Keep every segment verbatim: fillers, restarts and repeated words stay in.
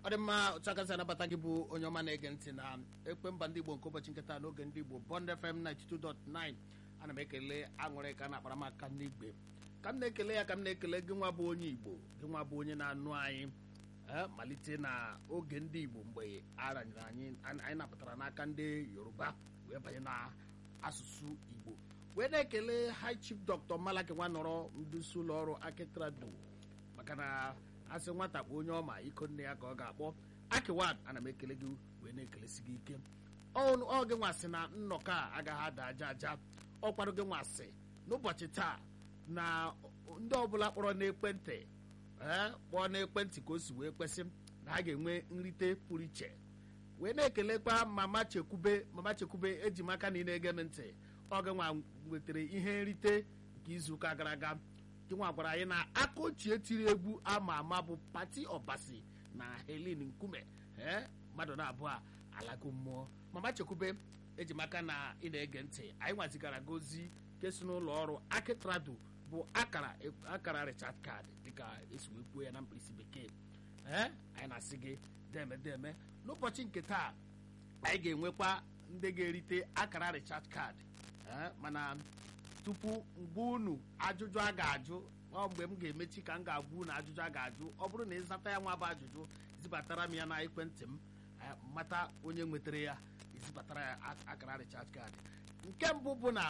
ọ dị mma otu aka si anabata gị bụ onye ọma na-ege ntị na ekpe mba ndị Igbo nke ụbọchị nketa n'oge ndị Igbo Bond F M ninety-two point nine. Ana m ekele aṅụrị ka na akparamaka n'igwe ka m na-ekele ya ka m na-ekele gị nwa bụ onye Igbo gị nwa bụ onye na-anụ anyị malite na oge ndị Igbo mgbe aranyere anyị anyị napụtara n'aka ndị Yoruba wee banye na asụsụ Igbo wee na-ekele High Chief Doctor Malaki Nwanọrọ ndị isi ụlọ ọrụ Akitrado maka na asị nwata kpọ onye ọma iko nne ya ka ọ ga-akpọ Akiwan. Ana m ekele gị wee na-ekelesi gị ike ọ gị nwasị na nnọkọ a agaghị ada aja aja ọ kwado gị nwasị n'ụbọchị taa na ndị ọbụla kpọrọ n'ekwentị ee kpọọ n'ekwentị ka o si wee kwesị na ha ga-enwe nrite pụrụ iche wee na-ekelekwa mama chekwube mama chekwube eji m aka na ị na-ege m ntị ọ gị nwa nwetara ihe nrite nke izuụka gara aga gị nwa gwara anyị na aka ochie tiri egwu ama ama bụ Pati Ọbasi na Helen Nkume ee mmadụ na-abụọ alago mmụọ. Mama chekwube eji m aka na ị na-ege ntị anyị nwazigara gozi kesi n'ụlọ ọrụ Akitrado bụ akara akara recharge card dịka esi wee kwuo ya na mkpirisi bekee ee anyị na-asị gị deme deme n'ụbọchị nke taa anyị ga-enwekwa ndị ga-erite akara recharge card ee mana tupu mgbe unu ajụjụ a ga-ajụ ọ mgbe m ga-emechi ka m ga-agwa unu ajụjụ a ga-ajụ ọ bụrụ na ịzata ya nwa bụ ajụjụ zibatara m ya na ekwentị m mata onye nwetara ya izibatara ya akara recharge card. Nke mbụ bụ na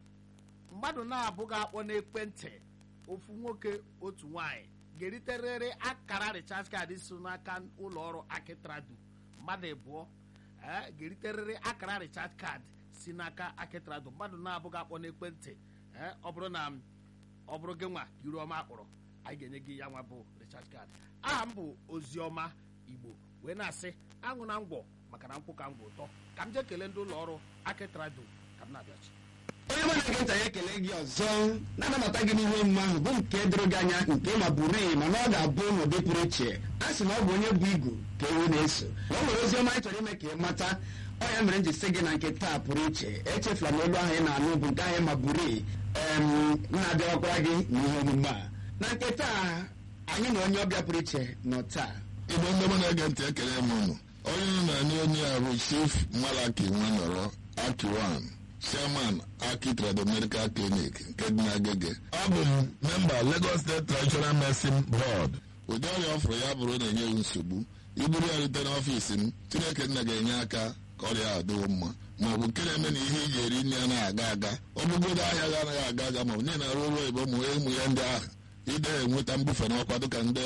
mmadụ na-abụghị akpọ n'ekwentị ofu nwoke otu nwaanyị ga-eriterịrị akara recharge card so n'aka ụlọ ọrụ Akitrado. Mmadụ abụọ ee ga-eriterịrị akara recharge card si n'aka Akitrado. Mmadụ na-abụghị akpọ n'ekwentị ee ọ bụrụ na ọ bụrụ gị nwa iru ọma akpọrọ anyị ga-enye gị ya nwa bụ recharge card. Aha m bụ Oziọma Igbo wee na-asị aṅụ na ngwọ maka na nkwụ ka ngwọ ụtọ ka m jee kelee ndị ụlọ ọrụ Akitrado ka m na-abịachi. onye mụ na-ege ntị ya ekele gị ọzọ na-anabata gị n'ihe omume ahụ bụ nke doro gị anya nke ma bụrụ mana ọ ga-abụ n'ụdị pụrụ iche. A sị na ọ bụ onye bụ igu ka ewu na-eso na o nwere ozi ọma anyị chọrọ ime ka ị mata. Ọ ya mere m ji sị gị na nke taa pụrụ iche echefula na olu ahụ ị na-anụ bụ nke anyị ma bụrụ na-abịawakwara gị n'ihe omume a. Na nke taa anyị na onye ọbịa pụrụ iche nọ taa. Igbo ndị mụ na-ege ntị ekele m ụnụ. Onye nọ na onye a bụ Chief Malaki Nwanọrọ Akiwan, Chairman Akitrado Medical Clinic nke dị n'Agege. Abụ m memba Lagos State Traditional Medicine Board. Ụdị ọrịa ọfụrụ ya bụrụ na-enye m nsogbu iburu ya rute n'ọfiisi m, Chineke nna ga-enye aka ka ọrịa ahụ dịwo mma ma ọ bụ nke na-eme na ihe iji eri nri anaghị aga aga ọ bụgodo ahịa ga anaghị aga aga ma ọ bụ niile na-arụ ọrụ oyibo mụ ụmụ ya ndị ahụ ide enweta mbufe n'ọkwa dịka ndị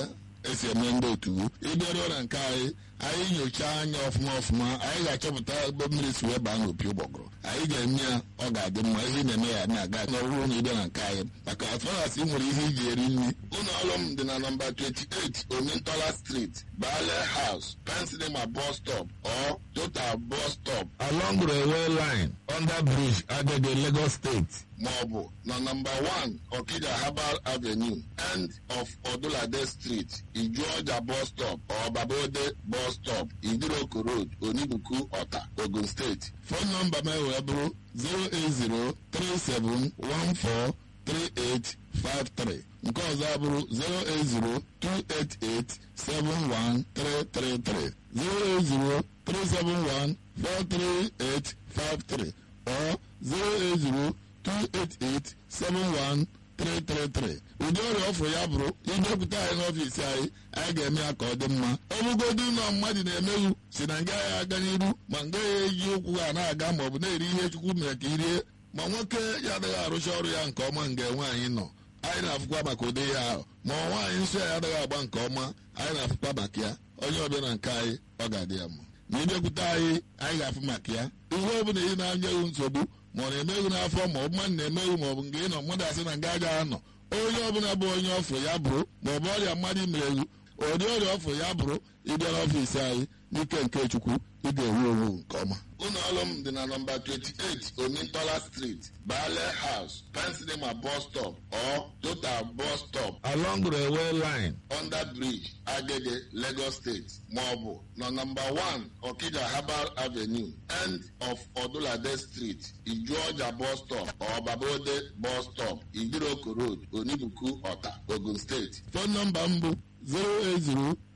esi eme ndị otu ịbịaruo na nke anyị anyị nyochaa anya ọfụma ọfụma anyị ga-achọpụta ebe mmiri si wee baa n'opi ụgbọgụrụ anyị ga-eme ya ọ ga-adị mma ihe na-eme ya na-aga n'ọrụrụ na ịbịa na nke anyị maka atụrasị nwere ihe iji eri nri. Ụlọ ọrụ m dị na nọmba twenty-eight Omintola Street, Bale House, Pensinema bus stop or Total bus stop along railway line under bridge Agege, Lagos State, ma ọ bụ na nọmba one Okija Herbal Avenue end of Odulade Street, Ijuọja bus stop or Babode bus stop, Idiroko Road, Onibuku, Ọta, Ogun State. Phone number m wee bụrụ zero eight zero three seven one four three eight five three. Nke ọzọ abụrụ zero eight zero two eight eight seven one three three three, zero eight zero three seven one four three eight five three or zero eight zero two eight eight seven one three three three. Ụdị ọrịa ọfụrụ ya bụrụ idepụta anyị n'ọfiisi anyị anyị ga-eme ya ka ọ dị mma. Ọ bụgodu ụlọ mmadụ na-emeghu si na nga ya aga n'iru ma nga ya eji ụkwụ ha na-aga ma ọ bụ na-eri ihe Chukwu mere ka irie ma nwoke ya adịghị arụcha ọrụ ya nke ọma nga nwaanyị nọ anyị na-afụkwa maka ụdị ya ahụ ma nwaanyị nsọ ya adịghị agba nke ọma anyị na-afụkwa maka ya. Onye ọbịa na nke anyị ọ ga-adị ya mma ma ịbịakwute anyị anyị ga-afụ maka ya. Ihe ọ bụla ị na-anyeghị nsogbu ma ọ na-emeghu n'afọ ma ọ bụ mmadụ na-emeghu ma ọ bụ nke ị nọ mmadụ asị na nga agaghị anọ onye ọbụla bụ onye ọfụ ya bụrụ ma ọ bụ ọrịa mmadụ imereghu ụdị ọrịa ọfụ ya bụrụ ịbịa n'ọfiisi anyị n'ike nke Chukwu ị ga-ewu onwe nke ọma. Ụlọ ọrụ m dị na nọmba twenty-eight Omintola Street, Bale House, Pensinema bus stop or Total bus stop along railway line under bridge Agege, Lagos State, ma ọ bụ na nọmba one Okija Herbal Avenue end of Odulade Street, Ijuọja bus stop or Babode bus stop, Idiroko Road, Onibuku, Ọta, Ogun State. Phone number m bụ zero eight zero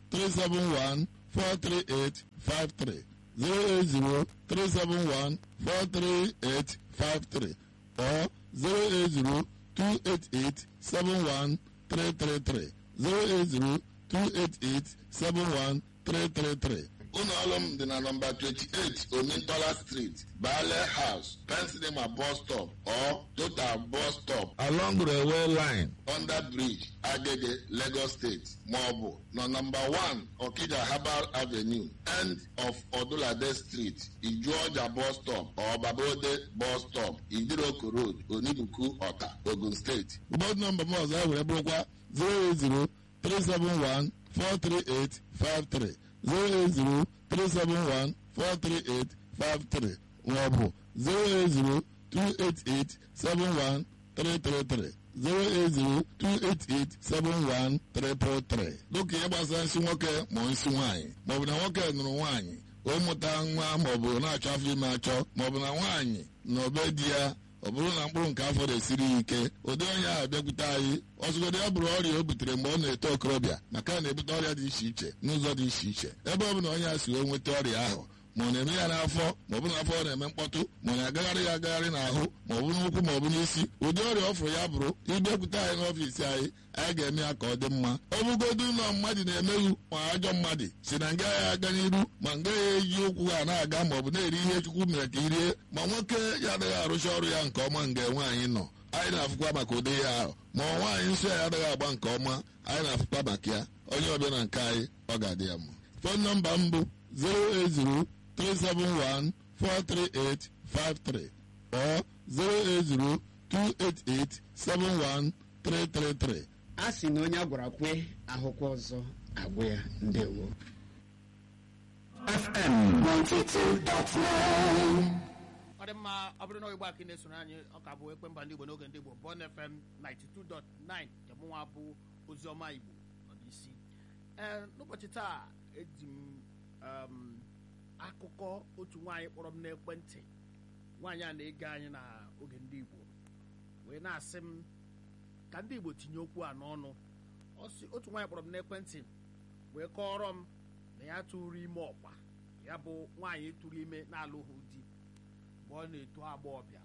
three seven one four three eight five three zero eight zero three seven one four three eight five three or zero eight zero two eight eight seven one three three three zero eight zero two eight eight seven one three three three. Ụlọ ọrụ m dị na nọmba twenty-eight Omintola Street, Baale House, Pensinema bus stop or Total bus stop along railway line under bridge Agege, Lagos State, maọbụ na nọmba one Okija Herbal Avenue, end of Odulade Street, Ijuọja bus stop or Babode bus stop, Idiroko Road, Onibuku, Ọ̀tà, Ogun State. Ụbọchị nọmba m ọzọ were bụrụkwa zero eight zero three seven one four three eight five three zero eight zero three seven one four three eight five three maọbụ zero eight zero two eight eight seven one three three three zero eight zero two eight eight seven one three three three. Dịka ihe gbasara nsị nwoke ma nsị nwaanyị maọbụ na nwoke nụrụ nwaanyị o mụta nwa maọbụ na-achọ afọ ime achọ maọbụ na nwaanyị na obe di ya ọ bụrụ na mkpụrụ nke afọ na-esiri ya ike ụdị onye ahụ bịakwute anyị ọzụgodị ya bụrụ ọrịa o butere mgbe ọ na-eto okorobịa maka na na-ebute ọrịa dị iche iche n'ụzọ dị iche iche ebe ọ bụ na onye a si wee nweta ọrịa ahụ ma ọ na-eme ya n'afọ ma ọ bụ n'afọ ọ na-eme mkpọtụ ma ọ na-agagharị ya agagharị n'ahụ ma ọ bụ n'ụkwụ ma ọ bụ n'isi ụdị ọrịa ọ fụrụ ya bụrụ ịbịakwute anyị n'ọfiisi anyị anyị ga-eme ya ka ọ dị mma ọ bụgodu ụlọ mmadụ na-emeghu ma ajọ mmadụ si na nga ya aga n'iru ma nga ya eji ụkwụ ha na-aga ma ọ bụ na-eri ihe Chukwu mere ka irie ma nwoke ya adịghị arụcha ọrụ ya nke ọma nga nwaanyị nọ anyị na-afụkwa maka ụdị ya ahụ ma nwaanyị nsọ ya adịghị agba nke ọma anyị na-afụkwa maka ya onye ọbịa na nke anyị ọ ga-adị ya mma. Fon nọmba m bụ zero eight zero three seven one four three eight five three or zero eight zero two eight eight seven one three three three. a sị na onye a gwara kwe ahụkwa ọzọ agwụ ya. Ndewo. F M ninety-two point nine. ọ dị mma ọ bụrụ na igbo aka na-esoro anyị ọ ka bụ Ekwemba ndị Igbo n'oge ndị Igbo Bond F M ninety-two point nine nke mụnwa bụ Oziọma Igbo nọ n'isi. ee n'ụbọchị taa eji m akụkọ otu nwaanyị kpọrọ m n'ekwentị. Nwaanyị a na-ege anyị na oge ndị Igbo wee na-asị m ka ndị Igbo tinye okwu a n'ọnụ. Otu nwaanyị kpọrọ m n'ekwentị wee kọọrọ m na ya tụrụ ime ọkwa, ya bụ nwaanyị tụrụ ime na-alụghị di mgbe ọ na-eto agbọghọbịa,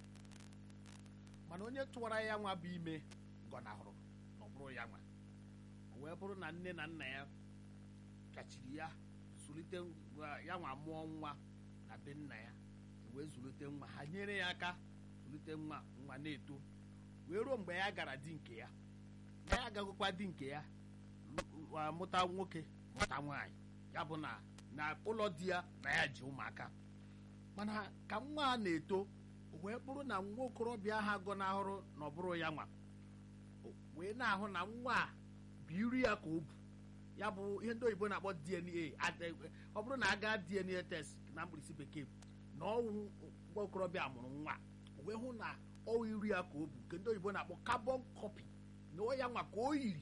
mana onye tụwara ya nwa bụ ime gọnahụrụ na ọ bụrụ ya nwa. O wee bụrụ na nne na nna ya kachiri ya zụlite ya nwa mụọ nwa na be nna ya, wee zụlite nwa ha nyere ya aka zụlite nwa nwa na-eto wee ruo mgbe ya gara di nke ya na ya agagokwa di nke ya mụta nwoke mụta nwaanyị, ya bụ na na ụlọ di ya na ya ji ụmụaka. Mana ka nwa a na-eto wee bụrụ na nwa okorobịa ha gọnahụrụ na ọ bụrụ ya nwa, wee na-ahụ na nwa a bụ iri ya ka o bu, ya bụ ihe ndị oyibo na-akpọ D N A. Ọ bụrụ na aga D N A test na mkpirisi bekee na ọnwụ nwa okorobịa mụrụ nwa, wee hụ na ọ iri ya ka o bu nke ndị oyibo na-akpọ carbon copy na ọ ya nwa ka o yiri.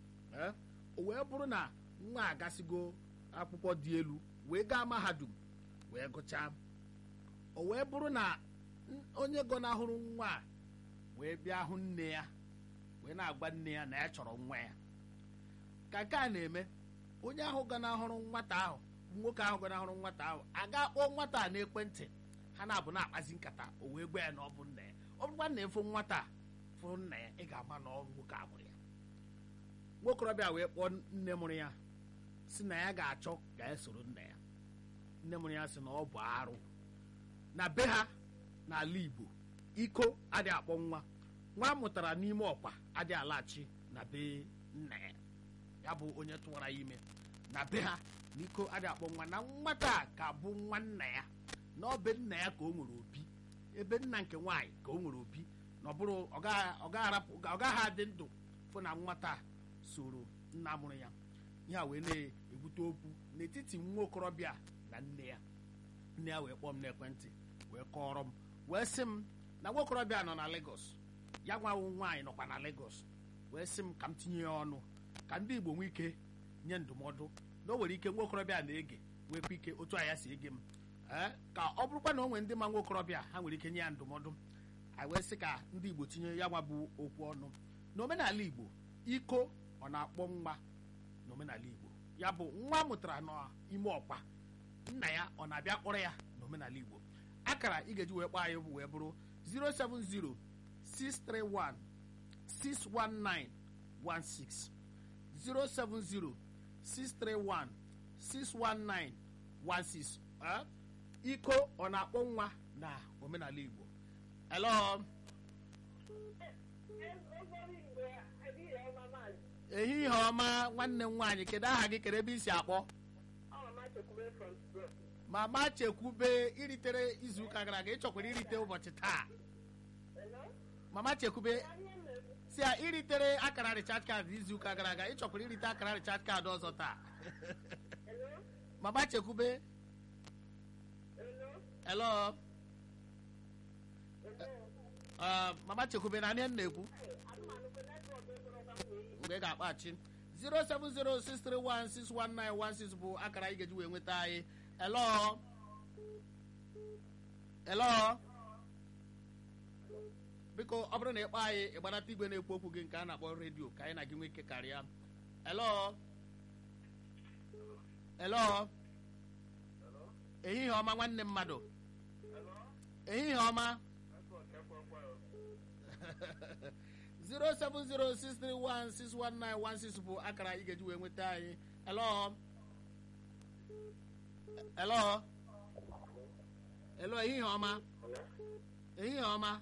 O wee bụrụ na nwa agasigo akwụkwọ dị elu wee gaa mahadum wee gụchaa. O wee bụrụ na onye gọnahụrụ nwa wee bịa hụ nne ya wee na-agwa nne ya na ya chọrọ nwa ya. Ka nke a na-eme, onye ahụ gọnahụrụ nwata ahụ, nwoke ahụ gọnahụrụ nwata ahụ aga kpọọ nwata a n'ekwentị, ha na-abụ na-akpazi nkata. O wee gwa ya na ọ bụ nna ya. Ọ bụkwa na ịfụ nwata fụ nna ya, ị ga-ama na ọ nwoke a mụrụ ya. Nwokorobịa wee kpọọ nne mụrụ ya si na ya ga-achọ ka ya soro nna ya. Nne mụrụ ya sị na ọ bụ arụ na be ha n'ala Igbo, iko adịghị akpọ nwa nwa mụtara n'ime ọkwa adịghị alaghachi na be nna ya, ya bụ onye tụwara ya ime na be ha na iko adịghị akpọ nwa na nwata ka bụ nwa nna ya, na ọ be nna ya ka o nwere obi, ebe nna nke nwaanyị ka o nwere obi, na ọ bụrụ ọ gaghị adị ndụ fụ na nwata soro nna mụrụ ya. Ihe a wee na-ebute okwu n'etiti nwa okorobịa na nne ya. Nne ya wee kpọọ m n'ekwentị wee kọọrọ m wee sị m na nwa okorobịa nọ na Lagos, ya nwawu nwaanyị nọkwa na Lagos, wee sị m ka m tinye ya ọnụ ka ndị Igbo nwee ike nye ndụmọdụ na o nwere ike nwa okorobịa na-ege nwekwa ike otu a ya si ege m, ee ka ọ bụrụkwa na o nwere ndị ma nwa okorobịa ha nwere ike nye ya ndụmọdụ. anyị wee sị ka ndị Igbo tinye ya nwa bụ okwu ọnụ. N'omenala Igbo, iko ọ na-akpọ nwa n'omenala Igbo, ya ya bụ nwa mụtara n'ime ọkpa nna ya ọ na-abịa kpọrọ ya n'omenala Igbo. Akara ị ga-eji wee kpọọ anyị bụ wee bụrụ zero seven zero six three one six one nine one six zero seven zero six three one six one nine one six. Iko ọ na-akpọ nwa na omenala Igbo. Hello. Ehihie ọma nwanne m nwaanyị, kedu aha gị, kedu ebe isi akpọ? Mama Chekwube, iritere izuụka gara aga, ịchọkwara irite ụbọchị taa. Mama Chekwube si ya iritere akara recharge card izuụka gara aga, ịchọkwara irite akara recharge card ọzọ taa. Mama Chekwube. Hello. Uh, Mama Chekwube na anya na-ekwu mgbe ga-akpachi zero seven zero six three one six one nine one six bụ akara ị ga-eji wee nweta anyị. Hello. Hello. Biko ọ bụrụ na ịkpọ anyị ịgbanata igwe na-ekwu okwu gị nke a na-akpọ redio ka anyị na gị nwee ike karịa. Hello. Hello. Ehihie ọma nwanne mmadụ. Ehihie ọma. zero seven zero six three one six one nine one six bụ akara ị ga-eji wee nweta anyị. Hello. Hello. Hello, ehihie ọma. Ehihie ọma.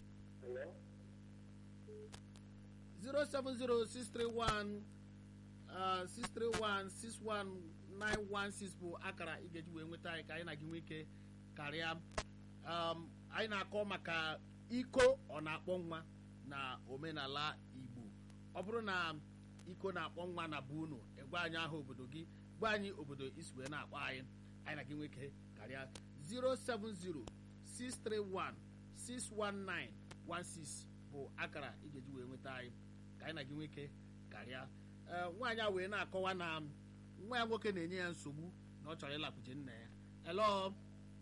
zero seven zero six three one six three one six one nine one six bụ akara ị ga-eji wee nweta anyị ka anyị na gị nwee ike karịa. Um, anyị na-akọ maka iko ọ na-akpọ nwa na omenala Igbo. Ọ bụrụ na iko na-akpọ nwa na bụ unu, gwa anyị aha obodo gị, gwa anyị obodo isi wee na-akpọ anyị anyị na gị nwee ike karịa. Zero seven zero six three one six one nine one six bụ akara ị ga-eji wee nweta anyị ka anyị na gị nwee ike karịa. Nwaanyị a wee na-akọwa na nwa ya nwoke na-enye ya nsogbu na ọ chọrọ ịlakwuje nna ya. Hello.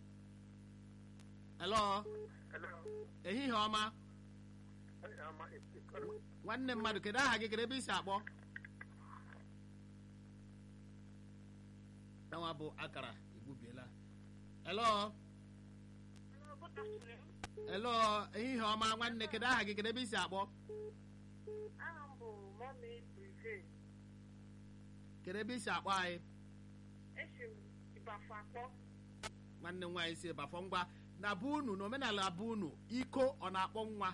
Hello. Ehihie ọma. Nwanne mmadụ, kedu aha gị, kedu ebe isi akpọ? Nawa bụ akara egbubiela. Hello. Hello, ehihie ọma nwanne, kedu aha gị, kedu ebe isi akpọ? Kedu ebe isi akpọ anyị? Nwanne m nwaanyị si Ịbafọ. Ngwa na bụ unu n'omenala bụ unu, iko ọ na-akpọ nwa?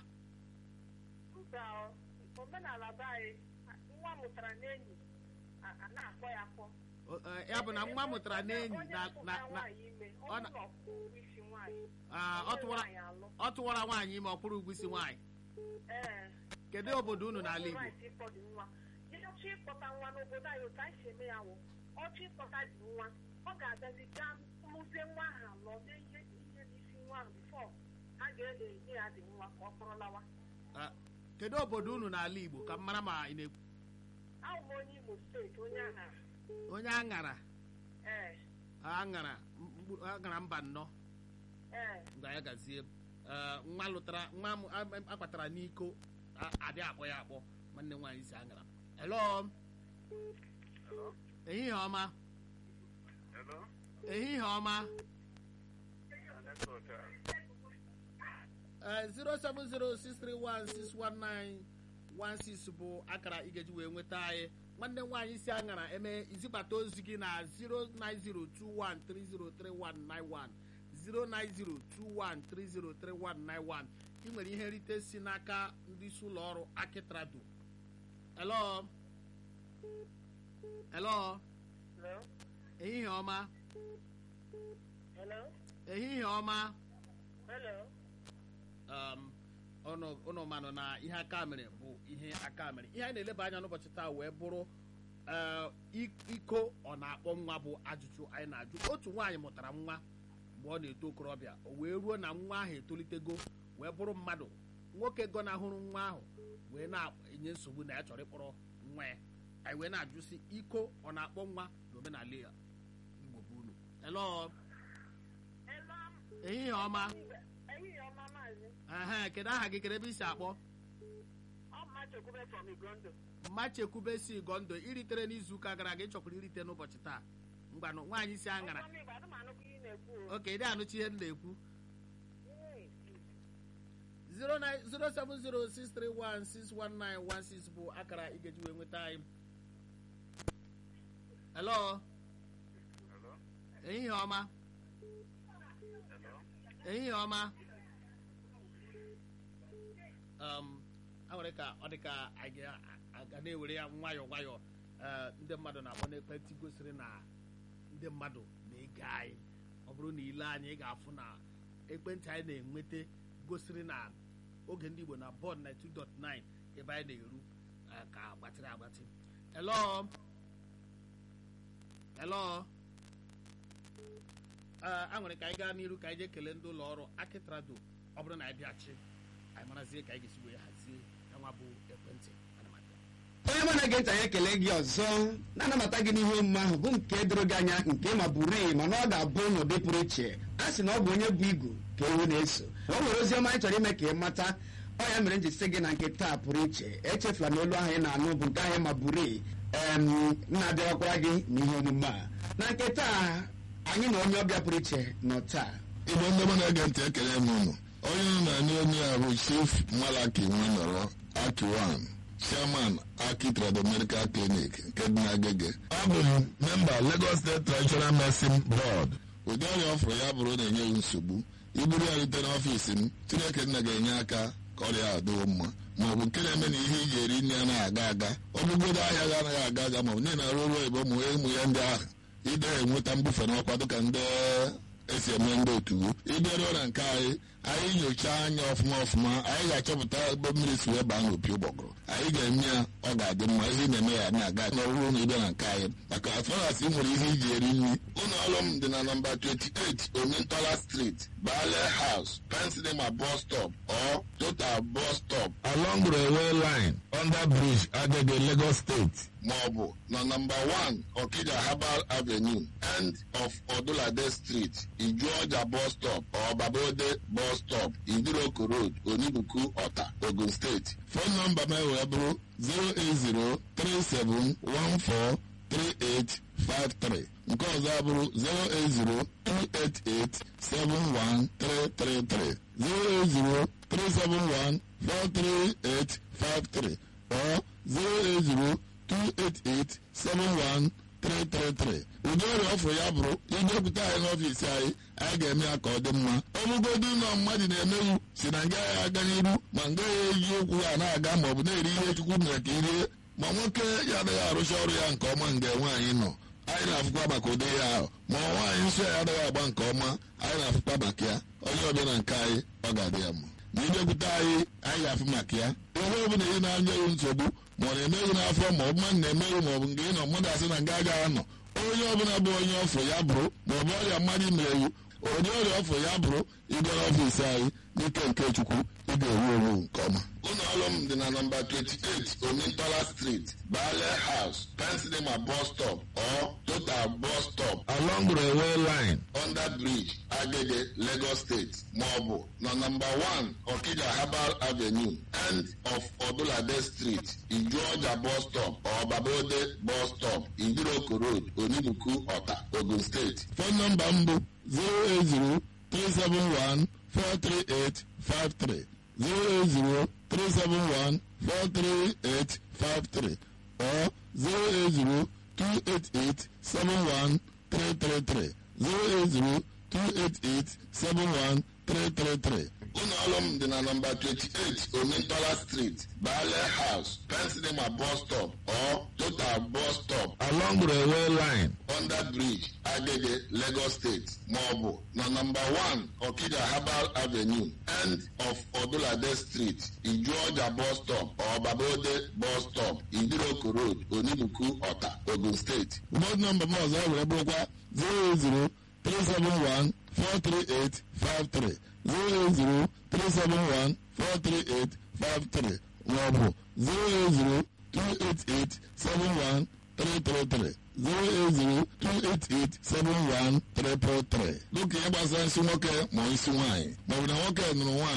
Omenala be anyị, nwa mụtara n'enyi a na-akpọ ya akpọ. Ya bụ na nwa mụtara n'enyi na ọ tụwara nwaanyị ime, ọ kwụrụ ụgwọ isi nwaanyị. Kedu obodo unu n'ala Igbo? Ọchị ịkpọta nwa n'obodo anyị, otu anyị si eme ya wụ ọchị ịkpọta dị nwa, ọ ga-agazi gaa mụzie nwa ahụ alọ mee ihe ihe n'isi nwa ahụ bifọ a ga-ele nye ya dị nwa ka ọ kpọrọ lawa. Kedu obodo unu n'ala Igbo ka m mara ma ị na-ekwu? Ahụ m onye Imo steeti, onye aṅara. Onye aṅara? Ee. Aṅara aṅara mba nnọọ. Ee. Ngwa ya gazie. Nwa lụtara nwa akpatara n'iko abịa akpọ ya akpọ, nwanne nwaanyị si aṅara. Hello. Hello. Ehihie ọma. Hello. Ehihie ọma. zero seven zero six three one six one nine one six bụ akara ị ga-eji wee nweta anyị. Nwanne nwaanyị si aṅara eme izibata ozi gị na zero nine zero two one three zero three one nine one zero nine zero two one three zero three one nine one. Ị nwere ihe nrite si n'aka ndị isi ụlọ ọrụ Akitrado. Hello. Hello. Hello. Ehihie ọma. Hello. Ehihie ọma. Hello. Um, ụnụ manụ na ihe aka mere bụ ihe aka mere. Ihe anyị na-eleba anya n'ụbọchị taa wee bụrụ iko ọ na-akpọ nwa bụ ajụjụ anyị na-ajụ. Otu nwaanyị mụtara nwa mgbe ọ na-eto okorobịa, o wee ruo na nwa ahụ etolitego wee bụrụ mmadụ. Nwoke gọnahụrụ nwa ahụ wee na-enye nsogbu na ya chọrọ ịkpọrọ nwa ya. Anyị wee na-ajụsị iko ọ na-akpọ nwa n'omenala Igbo bụ unu. Hello. Ehihie ọma. Aha, kedu aha gị, kedu ebe isi akpọ? Ọ Machekwube from Igondo. Machekwube si Igondo iritere n'izuụka gara aga ịchọkwara irite n'ụbọchị taa mgbanụ nwaanyị si aṅara Ọkwa m Igbo, adị m anụkwa ihe ị na-ekwu o. oke dị anụchi ihe m na-ekwu Ee, zero seven zero six three one six one nine one six bụ akara ị ga-eji wee nweta anyị. Hello, Hello? ehihie ọma. Hello? ehihie ọma. um a nwere ka ọ dị ka a ga- a ga na-ewere ya nwayọọ nwayọọ. Eh, ndị mmadụ na-akpọ n'ekwentị gosiri na ndị mmadụ na-ege anyị. Ọ bụrụ na ile anyị ị ga-afụ na ekwentị anyị na-enweta gosiri na oge ndị Igbo na bọd ninety two dot nine ebe anyị na-eru eh, ka gbatịrị agbatị. Hello, hello. Eh, a nwere ka anyị gaa n'iru ka anyị jee kelee ndị ụlọ ọrụ Akitrado. Ọ bụrụ na anyị bịachi anyị marazie ka anyị ga-esi wee hazie enwa bụ ekwentị. Ana m abịa. onye mụ na-ege ntị anyị ekele gị ọzọ na-anabata gị n'ihe omume ahụ bụ nke doro gị anya nke ma bụrụ mana ọ ga-abụ n'ụdị pụrụ iche. a sị na ọ bụ onye bụ igu ka ewu na-eso. o nwere ozi ọma anyị chọrọ ime ka ị mata. ọ ya mere m ji sị gị na nke taa pụrụ iche. echefula na olu ahụ ị na-anụ bụ nke ahụ ma bụrụ na-abịakwara gị n'ihe omume a. na nke taa anyị na onye ọbịa pụrụ iche nọ taa. Igbo ndị mụ na-ege ntị ekele m unu. Onye unu na-anụ onye a bụ Chief Malaki Nwanọrọ Akiwan, Chairman Aki Trado Medical Clinic nke dị n'Agege. Abụ m memba Lagos State Traditional Medicine Board. Ụdị ọrịa ọfụrụ ya bụrụ na-enye m nsogbu. Iburu ya rute n'ọfiisi m, Chineke nna ga-enye aka ka ọrịa a dịwo mma. Ma ọ bụ nke na-eme na ihe iji eri nri anaghị aga aga. Ọ bụgodo ahịa ga anaghị aga aga ma ọ bụ niile na-arụ ọrụ oyibo ụmụ ụmụ ya ndị ahụ. Ide enweta mbufe n'ọkwa dịka ndị esi eme ndị otu ịbịaruo na nke anyị anyị nyochaa anya ọfụma ọfụma anyị ga-achọpụta ebe mmiri si wee baa n'opi ụgbọgụrụ anyị ga-eme ya ọ ga-adị mma ihe na-eme ya na-aga n'ọrụ na ịbịa na nke anyị maka afọras ị nwere ihe iji eri nri. ụlọ ọrụ m dị na nọmba twenty-eight Omintola Street, Bale House, Pensilema bus stop or Total bus stop along railway line under bridge Agege, Lagos State, maọbụ na nọmba one Okija Herbal Avenue end of Odulade Street, Ijuọja bus stop or Babode bus stop, Idiroko Road, Onibuku, Ọta, Ogun State. Phone number m wee bụrụ zero eight zero three seven one four three eight five three. nke ọzọ abụrụ zero eight zero two eight eight seven one three three three, zero eight zero three seven one four three eight five three or zero eight zero two eight eight seven one three three three. ụdị ọrịa ọfụrụ ya bụrụ idepụta anyị n'ọfiisi anyị anyị ga-eme ya ka ọ dị mma. ọ bụgodu ụlọ mmadụ na-emewu si na nga ya aga n'iru ma nga ya eji okwu ya na-aga ma ọ bụ na-eri ihe Chukwu mere ka irie ma nwoke ya adịghị arụcha ọrụ ya nke ọma nga nwaanyị nọ anyị na-afụkwa maka ụdị ya ahụ ma nwaanyị nsọ ya adịghị agba nke ọma anyị na-afụkwa maka ya. onye ọbịa na nke anyị ọ ga-adị ya mma ma idekwute anyị anyị ga-afụ maka ya. ihe ọ bụla ị na-anya ewu nsogbu ma ọ na-emeghị n'afọ ma ọ bụ mmadụ na-emeghị ma ọ bụ nke ị nọ mmadụ asị na nga agaghị anọ. onye ọbụla bụ onye ọfụ ya bụrụ ma ọ bụ ọrịa mmadụ mere ewu ụdị ọrịa ọfụ ya bụrụ ịbịa n'ọfiisi anyị n'ike nke Chukwu ị ga-ewu ewu nke ọma. ụlọ ọrụ m dị na nọmba twenty-eight Omintola Street, Bale House, Pensilema bus stop or Total bus stop along railway line under bridge Agege, Lagos State, maọbụ na nọmba one Okija Herbal Avenue end of Odulade Street, Ijuọja bus stop or Babode bus stop, Idiroko Road, Onibuku, Ọta, Ogun State. Phone number m bụ zero eight zero three seven one four three eight five three, zero eight zero three seven one four three eight five three or zero eight zero two eight eight seven one three three three, zero eight zero two eight eight seven one three three three. ụlọ ọrụ m dị na nọmba twenty-eight Omintola Street, Bale House, Pensilema bus stop or Total bus stop along railway line under bridge Agege, Lagos State, maọbụ na nọmba one Okija Herbal Avenue end of Odulade Street, Ijuọja bus stop or Babode bus stop, Idiroko Road, Onibuku, Ọta, Ogun State. ụbọchị nọmba m ọzọ were bụrụkwa zero eight zero three seven one four three eight five three, zero eight zero three seven one four three eight five three maọbụ zero eight zero two eight eight seven one three three three, zero eight zero two eight eight seven one three three three. dịka ihe gbasara nsị nwoke ma nsị nwaanyị maọbụ na nwoke nụrụ nwaanyị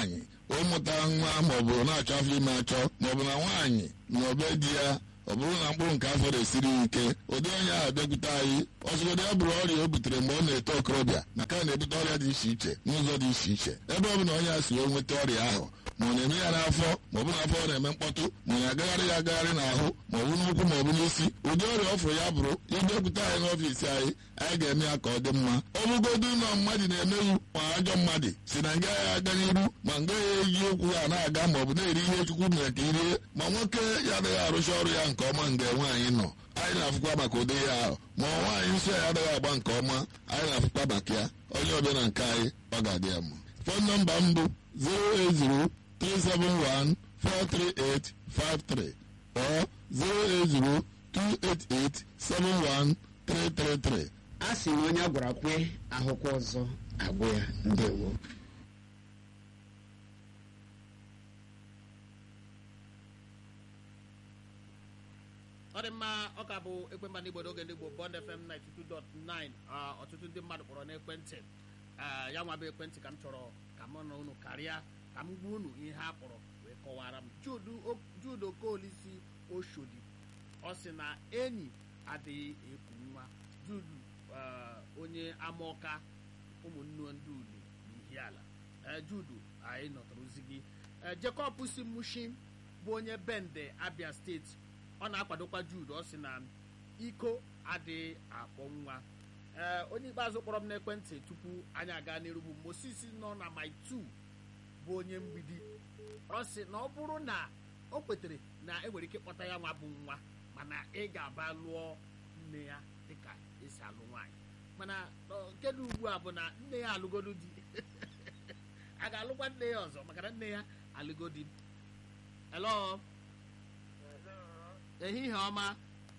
ụmụta nwa maọbụ na-achọ afọ ime achọ maọbụ na nwaanyị na obe di ya ọ bụrụ na mkpụrụ nke afọ resiri ike ụdị onye ahụ bịakwute anyị ọzụgodị ya bụrụ ọrịa o butere mgbe ọ na-eto okorobịa maka na na-ebute ọrịa dị iche iche n'ụzọ dị iche iche ebe ọ bụ na onye a si wee nweta ọrịa ahụ ma ọ na-eme ya n'afọ maọbụ n'afọ ọ na-eme mkpọtụ ma ọ na-agagharị ya agagharị n'ahụ maọbụ n'ụkwụ maọbụ n'isi ụdị ọrịa ọfụrụ ya bụrụ ịbịakwute anyị n'ọfiisi anyị anyị ga-eme ya ka ọ dị mma ọ bụgodu na mmadụ na-emeghị ma ajọ mmadụ si na nga ya aga n'iru ma nga ya eji okwu ya na-aga maọbụ na-eri ihe chukwu mere ka irie ma nwoke ya adịghị arụcha ọrụ ya nke ọma mgbe nwaanyị nọ anyị na-afụkwa maka ụdị ya ahụ ma nwaanyị nsọ ya adịghị agba nke ọma anyị na-afụkwa maka ya onye ọbịa na nke anyị ọ ga-adị ya mma fon nọmba m bụ zero eight zero three seven one four three eight five three or zero eight zero two eight eight seven one three three three. a sị na onye a gwara kwe ahụkwa ọzọ agwụ ya. Ndewo. ọ dị mma ọ ka bụ ekwemba n'igbo n'oge ndị Igbo Bond F M ninety-two dot nine. Ọtụtụ ndị mmadụ kpọrọ n'ekwentị ya nwa bụ ekwentị ka m chọrọ ka mụ na unu karịa ka m gwa unu ihe a kpọrọ wee kọwara m. Jude Okolisi Oshodi ọ sị na enyi adịghị eku nwa. Jude onye Amaọka ụmụnne ndị uli n'ihiala. Jude anyị nọtara ozi gị. Jacob si Mushin bụ onye Bende Abia steeti ọ na-akwadokwa Jude ọ sị na iko adịghị akpọ nwa. ee onye ikpeazụ kpọrọ m n'ekwentị tupu anyị aga n'iru bụ Moses nọ na my two bụ onye mgbidi ọ sị na ọ bụrụ na o kwetere na enwere ike ịkpọta ya nwa bụ nwa mana ị ga-aba lụọ nne ya dịka esi alụ nwaanyị mana nke dị ugbu a bụ na nne ya alụgodu di a ga-alụkwa nne ya ọzọ maka na nne ya alụgodi. Hello, ehihie ọma.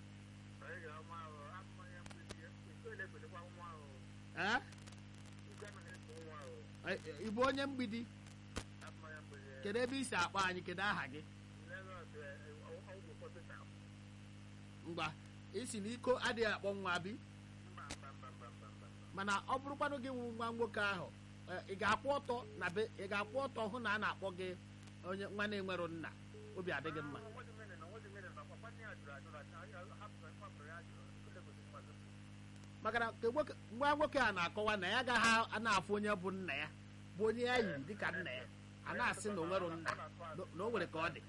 Ị bụ onye mgbidi? Kedu ebe i si akpọ anyị? Kedu aha gị? Ngwa isi na iko adịghị akpọ nwa bi mana ọ bụrụkwanụ gị nwụ nwa nwoke ahụ ị ga-akwụ ọtọ na be ị ga-akwụ ọtọ hụ na a na-akpọ gị onye nwa na-enwero nna obi adịghị mma. maka na nwa nwoke a na-akọwa na ya agaghị na-afụ onye bụ nna ya bụ onye ya yiri dịka nna ya a na-asị na o nwere nna na o nwere ka ọ dị.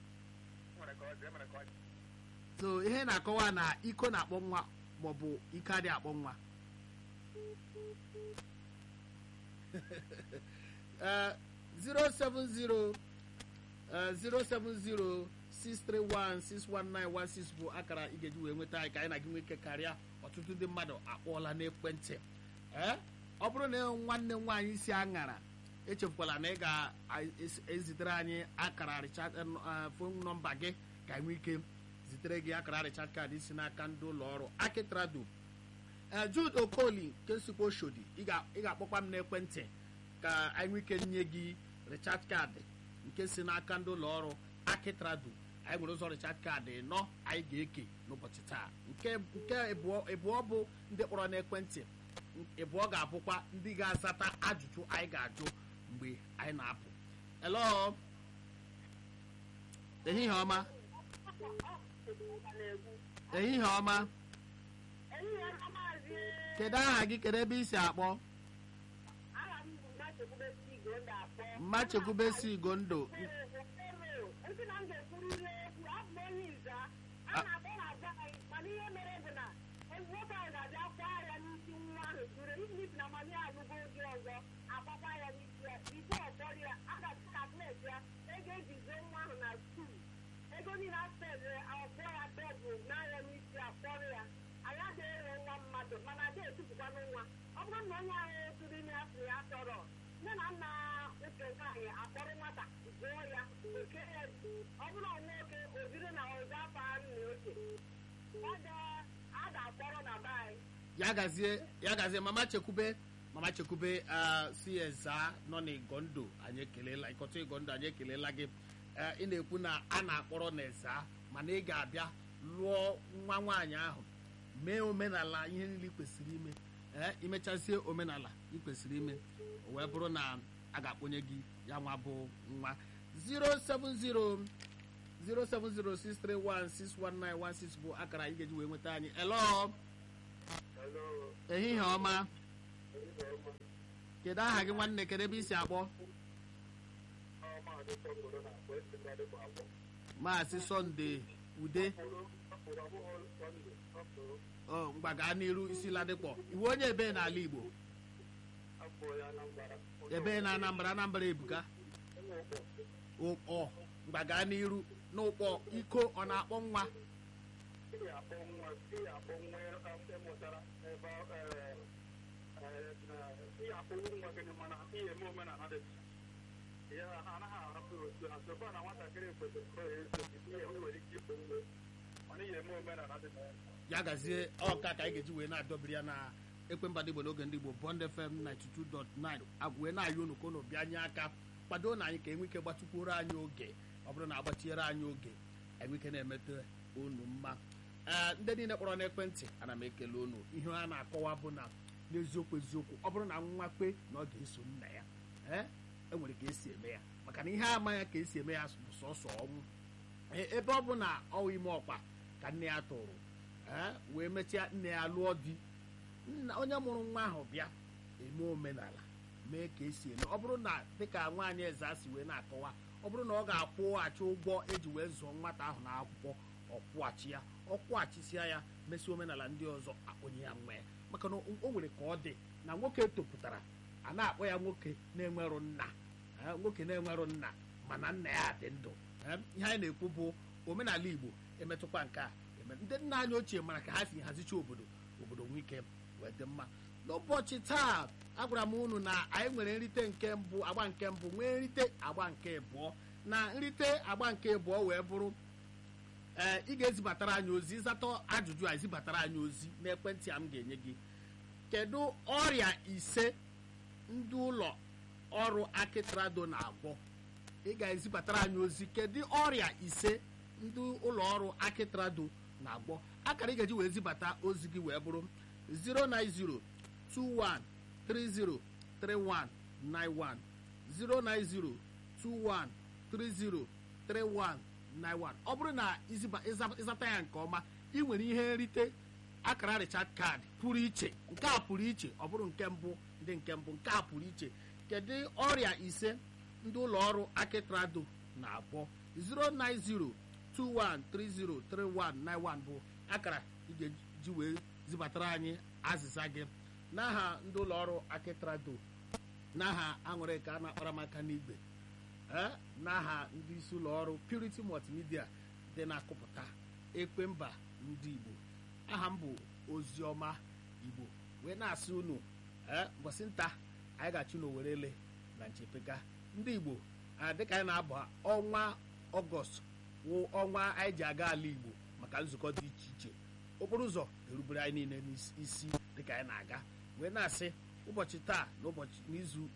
So ihe na-akọwa na iko na-akpọ nwa maọbụ ike adịghị akpọ nwa. zero seven zero zero seven zero six three one six one nine one six bụ akara ị ga-eji wee nweta anyị ka anyị na gị nwee ike karịa. Ọtụtụ ndị mmadụ akpọọla n'ekwentị. ee ọ bụrụ na nwanne nwaanyị si aṅara echefukwala na ị ga-ezitere anyị akara fon nọmba gị ka anyị nwee ike zitere gị akara richard card isi n'aka ndị ụlọ ọrụ Akitrado. Jude Okoli nke Nsukka Oshodi ị ga-akpọkwa m n'ekwentị ka anyị nwee ike nye gị richard card nke si n'aka ndị ụlọ ọrụ Akitrado. anyị nwere ụzọ richard card nọ anyị ga-eke n'ụbọchị taa. nke nke ịbụọ bụ ndị kpọrọ n'ekwentị. ịbụọ ga-abụkwa ndị ga-azata ajụjụ anyị ga-ajụ mgbe anyị na-apụ. Hello, ehihie ọma. ehihie ọma. kedu aha gị? kedu ebe i si akpọ? Mmachekwubesi Igondo. ya gazie ya gazie mama chekwube mama chekwube si eza nọ n'Igondo anyị ekelela ịkọta Igondo anyị ekelela gị. ị na-ekwu na a na-akpọrọ n'eza mana ị ga-abịa lụọ nwa nwaanyị ahụ mee omenala ihe niile kwesịrị ime. ee imechazie omenala ị kwesịrị ime o wee bụrụ na a ga-akpọnye gị ya nwa bụ nwa zero seven zero zero seven zero six three one six one nine one six bụ akara ị ga-eji wee nweta anyị. Hello, ehihie ọma, kedu aha gị nwanne, kedu ebe isi akpọ? Maazị Sunday Ude mgbaga n'iru isi ladịkpọ, iwu onye ebe n'ala Igbo? Ebe na Anambra, Anambra ebuka ụkpọ mgbaga n'iru n'ụkpọ iko ọ na-akpọ nwa ya gazie ọka ka anyị ga-eji wee na-adọbiri ya na Ekwemba Igbo n'oge ndị Igbo Bond F M ninety-two point nine agwụwe na-ayị unu ka unu bịanye aka kwado na anyị ka enwe ike gbatukwuru anyị oge. Ọ bụrụ na agbachiere anyị oge enwe ike na-emete unu mma. Ee, ndị niile kpọrọ n'ekwentị ana m ekele unu. Ihe a na-akọwa bụ na n'eziokwu eziokwu ọ bụrụ na nwa kpe na ọ ga-eso nna ya, ee enwere ka esi eme ya, maka na ihe ama ya ka esi eme ya bụ sọsọ ọnwụ. Ebe ọ bụ na ọwụ ime ọkpa ka nne ya tụrụ, ee wee mechaa nne ya lụọ di, onye mụrụ nwa ahụ bịa eme omenala mee ka esi eme. Ọ bụrụ na dịka nwaanyị eze asị wee na-akọwa, ọ bụrụ na ọ ga-akwụghachi ụgwọ eji wee zụọ nwata ahụ n'akwụkwọ, ọ kwụghachi ya, ọ kwụghachisịa ya, mesi omenala ndị ọzọ akpọnye ya nwa ya. Maka na o nwere ka ọ dị na nwoke topụtara a na-akpọ ya nwoke na-enwerụ nna, nwoke na-enwerụ nna mana nna ya dị ndụ. Ihe anyị na-ekwu bụ omenala Igbo emetụkwa nke a. Ndị nna anyị ochie mara ka ha si hazicha obodo obodo nwee ike wee dị mma. N'ụbọchị taa agwara m unu na anyị nwere nrite nke mbụ, agba nke mbụ, nwee nrite agba nke abụọ. Na nrite agba nke abụọ wee bụrụ ee ị ga-ezibatara anyị ozi, ịzata ajụjụ a ezibatara anyị ozi n'ekwentị a m ga-enye gị. Kedu ọrịa ise ndị ụlọ ọrụ Akitrado na-agwọ? Ị ga-ezibatara anyị ozi kedu ọrịa ise ndị ụlọ ọrụ Akitrado na-agwọ. Akara ị ga-eji wee zibata ozi gị wee bụrụ zero nine zero two one three zero three one nine one zero nine zero two one three zero three one nine one. Ọ bụrụ na ịzata ya nke ọma, ị nwere ihe nrite akara richard card pụrụ iche. Nke a pụrụ iche, ọ bụrụ nke mbụ ndị nke mbụ, nke a pụrụ iche. Kedu ọrịa ise ndị ụlọ ọrụ Akitrado na-agwọ? zero nine zero two one three zero three one nine one bụ akara ị ga-eji wee zibatara anyị azịza gị. N'aha ndị ụlọ ọrụ Akitrado, n'aha aṅụrị ka a na-akpara m aka n'igwe, ee n'aha ndị isi ụlọ ọrụ Purity Multimedia dị na-akụpụta Ekwemba ndị Igbo, aha m bụ Oziọma Igbo wee na-asị unu ee mbọsị nta anyị ga-achụ n'Owerele na Nchepeka. Ndị Igbo dịka anyị na-aba ọnwa Ọgọst wụ ọnwa anyị ji aga ala Igbo maka nzukọ dị iche iche. Okporo ụzọ erubere anyị niile n'isi dịka anyị na-aga wee na-asị ụbọchị taa na ụbọchị n'izu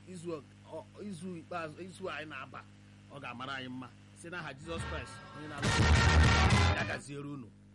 izu ikpeazụ izu anyị na-aba ọ ga-amara anyị mma si n'aha Jizọs Kraịst onye na-alụ ya gaziere unu.